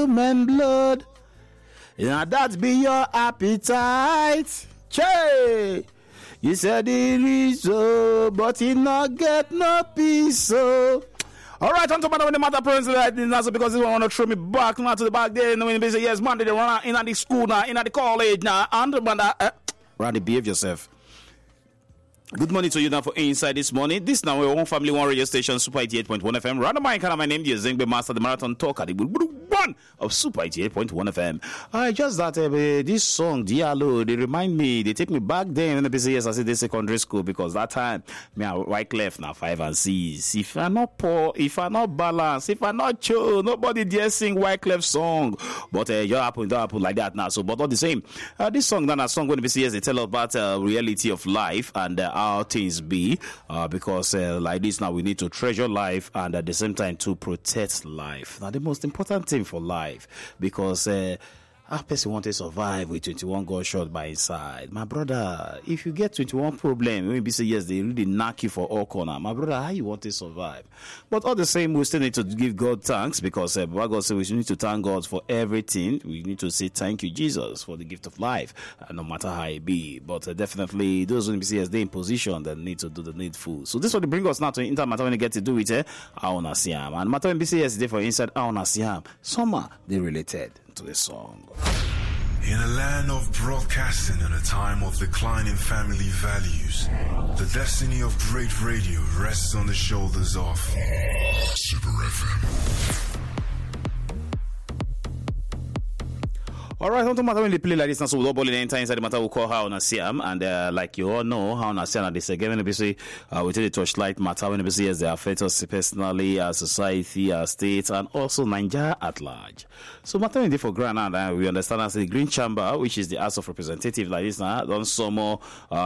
human blood. Now that be your appetite. Che! You said it is so, but he not get no peace. So, all right, on to matter when the matter parents like this, because they want to throw me back now to the back there. When they say yes, man, they run out in the school now, in the college now, and Randy, behave yourself. Good morning to you now for Inside this morning. This now we're one family, one radio station, Super 88.1 FM. Random my kind of my name is Zengbe Master, the Marathon Talker, the one of Super 88.1 FM. Just that this song, Diallo, they remind me, they take me back then when the yes, I said this secondary school, because that time me I Wyclef now 5 and 6. If I'm not poor, if I'm not balanced, if I'm not chill, nobody dare sing Wyclef song. But you don't happen like that now. So, but all the same, this song, then a song when the yes, they tell about reality of life and how things be, because like this now we need to treasure life and at the same time to protect life. Now the most important thing for life, because a person want to survive with 21 gunshot by his side. My brother, if you get 21 problem, maybe say yes, they really knock you for all corner. My brother, how you want to survive? But all the same, we still need to give God thanks, because God said we need to thank God for everything. We need to say thank you, Jesus, for the gift of life, no matter how it be. But definitely, those who say yes, they in position that need to do the needful. So this will bring us now to Inter Matter when you get to do it. Aona Siam and Matter when say yes, they for inside Aona Siam. Summer they related to the song. In a land of broadcasting and a time of declining family values, the destiny of great radio rests on the shoulders of Super FM. All right, on to matter when they play like this now, so we'll ball in the entire inside the matter we call how on Siam, and like you all know, how on Siam, they say, again, we take the torchlight matter when they as they affect us personally, as society, as states, and also Nigeria at large. So matter when they for granted, we understand as the Green Chamber, which is the House of Representatives like this now, done some more